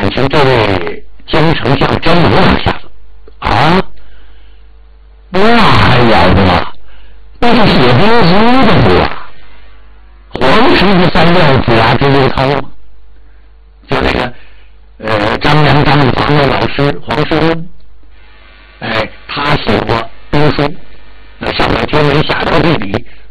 感情这位江丞相真有两下子啊，那还了得吗？那是写兵书的书啊，黄石子三料子牙之流涛吗？就那个张良张玉堂的老师黄世温，他写过兵书，那上面天文下到地理，